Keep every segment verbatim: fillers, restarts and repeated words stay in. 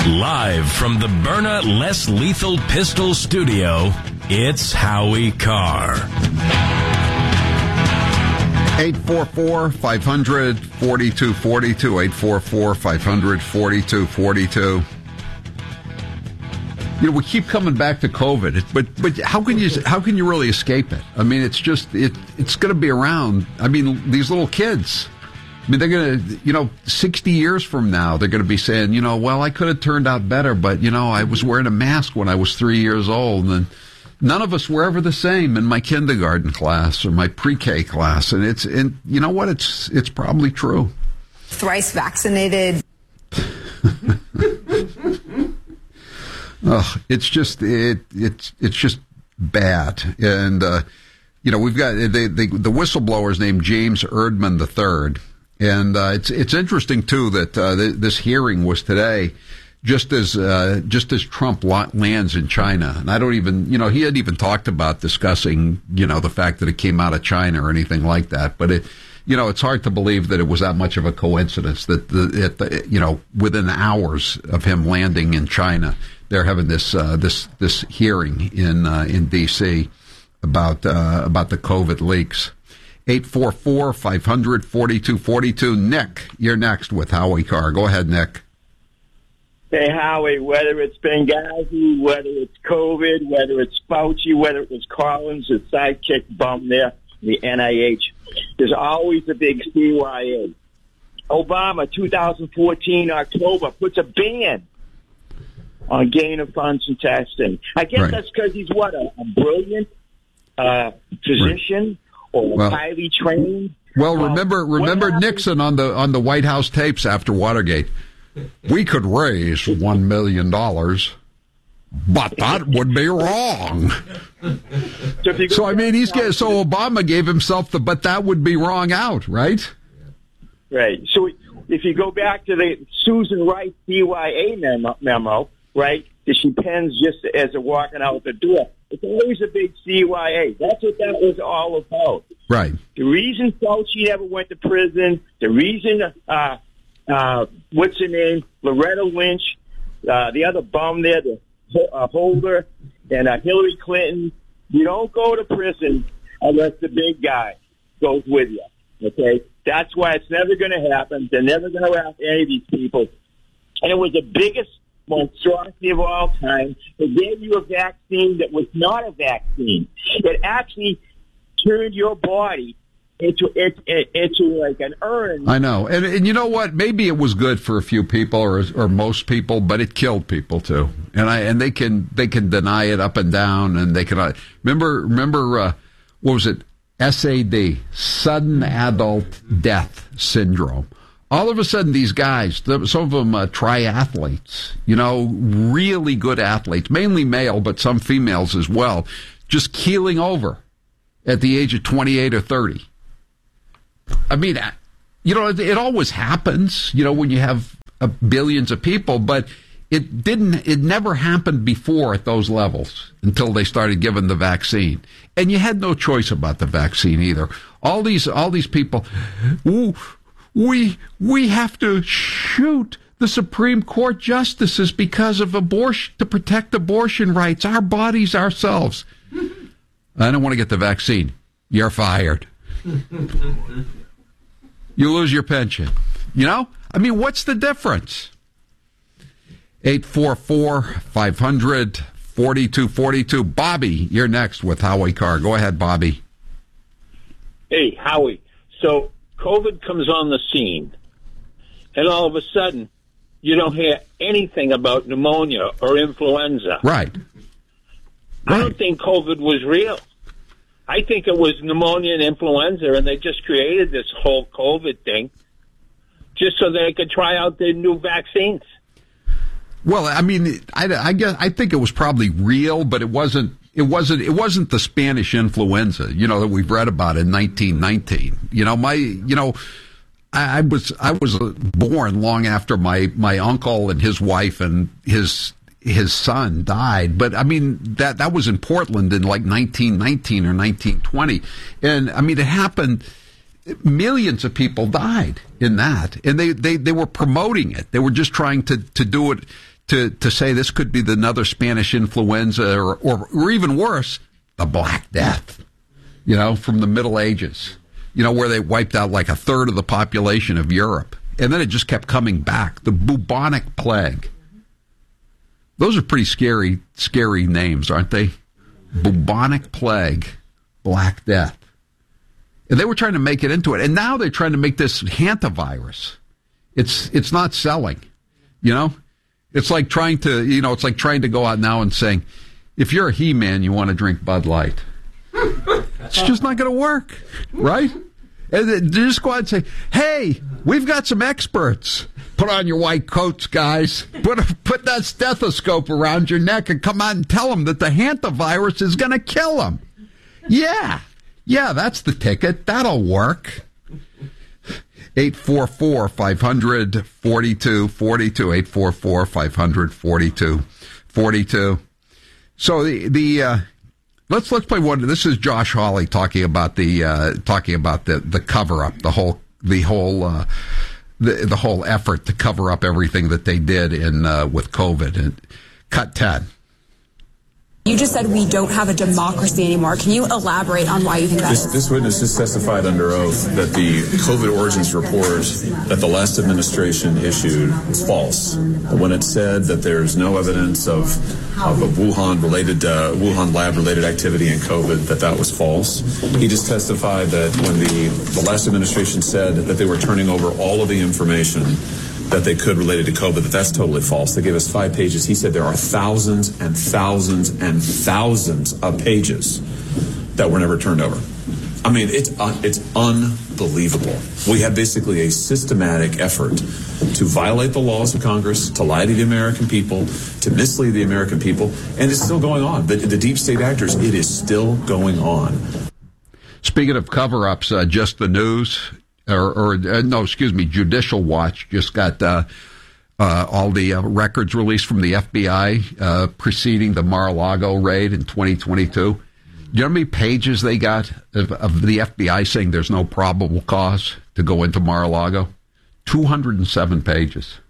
Live from the Byrna Less Lethal Pistol Studio, it's Howie Carr. eight four four, five hundred, forty-two forty-two, eight four four, five hundred, forty-two forty-two. You know, we keep coming back to COVID, but but how can you how can you really escape it? I mean, it's just it it's going to be around. I mean, these little kids. I mean, they're going to, you know, sixty years from now, they're going to be saying, you know, well, I could have turned out better, but, you know, I was wearing a mask when I was three years old, and none of us were ever the same in my kindergarten class or my pre-K class. And it's, and you know what? It's, it's probably true. Thrice vaccinated. Oh, it's just, it, it's, it's just bad. And, uh, you know, we've got the, the, the whistleblower's named James Erdman the third. And uh, it's it's interesting too that uh, th- this hearing was today, just as uh, just as Trump la- lands in China. And I don't even, you know, he hadn't even talked about discussing, you know, the fact that it came out of China or anything like that. But it, you know, it's hard to believe that it was that much of a coincidence that the, it, the you know, within hours of him landing in China, they're having this uh, this this hearing in uh, in D C about uh, about the COVID leaks. eight four four, five hundred, forty-two forty-two. Nick, you're next with Howie Carr. Go ahead, Nick. Hey, Howie, whether it's Benghazi, whether it's COVID, whether it's Fauci, whether it was Collins, the sidekick bum there, the N I H, there's always a big C Y A. Obama, two thousand fourteen, October, puts a ban on gain of funds and testing. I guess right. That's because he's, what, a, a brilliant uh, physician? Right. Or well, highly trained. Well, remember, remember Nixon on the on the White House tapes after Watergate. We could raise one million dollars, but that would be wrong. So, so I mean, he's get, so Obama gave himself the "but that would be wrong" out, right? Right. So if you go back to the Susan Rice C Y A memo, memo right, that she pens just as they're walking out the door. It's always a big C Y A. That's what that was all about. Right. The reason Fauci never went to prison, the reason, uh, uh, what's her name, Loretta Lynch, uh, the other bum there, the uh, Holder, and uh, Hillary Clinton, you don't go to prison unless the big guy goes with you. Okay? That's why it's never going to happen. They're never going to arrest any of these people. And it was the biggest monstrosity of all time. They gave you a vaccine that was not a vaccine. It actually turned your body into it, it, into like an urn. I know, and and you know what? Maybe it was good for a few people or or most people, but it killed people too. And I and they can they can deny it up and down, and they can uh, remember remember uh, what was it? S A D, sudden adult death syndrome. All of a sudden, these guys, some of them uh, triathletes, you know, really good athletes, mainly male, but some females as well, just keeling over at the age of twenty-eight or thirty. I mean, you know, it, it always happens, you know, when you have uh, billions of people, but it didn't, it never happened before at those levels until they started giving the vaccine. And you had no choice about the vaccine either. All these, all these people, ooh, We we have to shoot the Supreme Court justices because of abortion, to protect abortion rights, our bodies, ourselves. I don't want to get the vaccine. You're fired. You lose your pension. You know? I mean, what's the difference? eight four four, five hundred, forty-two forty-two. Bobby, you're next with Howie Carr. Go ahead, Bobby. Hey, Howie. So COVID comes on the scene, and all of a sudden, you don't hear anything about pneumonia or influenza. Right. I right. don't think COVID was real. I think it was pneumonia and influenza, and they just created this whole COVID thing just so they could try out their new vaccines. Well, I mean, I, I guess I think it was probably real, but it wasn't. It wasn't. It wasn't the Spanish influenza, you know, that we've read about in nineteen nineteen. You know, my, you know, I, I was I was born long after my my uncle and his wife and his his son died. But I mean, that that was in Portland in like nineteen nineteen or nineteen twenty, and I mean, it happened. Millions of people died in that, and they, they, they were promoting it. They were just trying to, to do it to, to say this could be the another Spanish influenza or, or, or even worse, the Black Death, you know, from the Middle Ages, you know, where they wiped out like a third of the population of Europe. And then it just kept coming back. The bubonic plague. Those are pretty scary, scary names, aren't they? Bubonic plague, Black Death. And they were trying to make it into it. And now they're trying to make this hantavirus. It's it's not selling, you know? It's like trying to, you know, it's like trying to go out now and saying, if you're a He-Man, you want to drink Bud Light. It's just not going to work, right? And they just go out and say, hey, we've got some experts. Put on your white coats, guys. Put put that stethoscope around your neck and come out and tell them that the hantavirus is going to kill them. Yeah. Yeah, that's the ticket. That'll work. eight four four, five hundred, forty-two forty-two. eight four four, five hundred, forty-two forty-two. So the, the, uh, Let's let's play one. This is Josh Hawley talking about the uh, talking about the, the cover up, the whole the whole uh, the the whole effort to cover up everything that they did in uh, with COVID. And cut ten. You just said we don't have a democracy anymore. Can you elaborate on why you think that this, is? This witness just testified under oath that the COVID origins report that the last administration issued was false. When it said that there's no evidence of, of a Wuhan-related, uh, Wuhan lab-related activity in COVID, that that was false. He just testified that when the, the last administration said that they were turning over all of the information that they could related to COVID, that that's totally false. They gave us five pages. He said there are thousands and thousands and thousands of pages that were never turned over. I mean, it's uh, it's unbelievable. We have basically a systematic effort to violate the laws of Congress, to lie to the American people, to mislead the American people, and it's still going on. The, the deep state actors, it is still going on. Speaking of cover-ups, uh, Just the News... Or, or uh, no, excuse me, Judicial Watch just got uh, uh, all the uh, records released from the F B I uh, preceding the Mar-a-Lago raid in twenty twenty-two. You know how many pages they got of, of the F B I saying there's no probable cause to go into Mar-a-Lago? two hundred seven pages.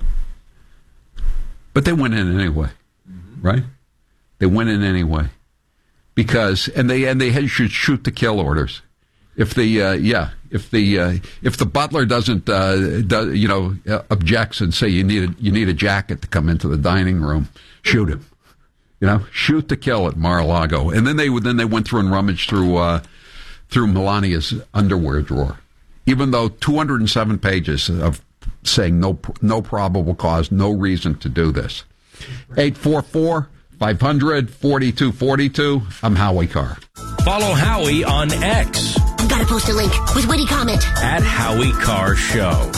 But they went in anyway, right? They went in anyway. Because, and they, and they had, should shoot to kill orders. If the uh, yeah, if the uh, if the butler doesn't uh, do, you know uh, objects and say you need a, you need a jacket to come into the dining room, shoot him. You know, shoot to kill at Mar-a-Lago. And then they then they went through and rummaged through uh, through Melania's underwear drawer, even though two hundred seven pages of saying no no probable cause, no reason to do this. eight four four, five hundred, forty-two forty-two. I'm Howie Carr. Follow Howie on X. Gotta post a link with witty comment. At Howie Carr Show.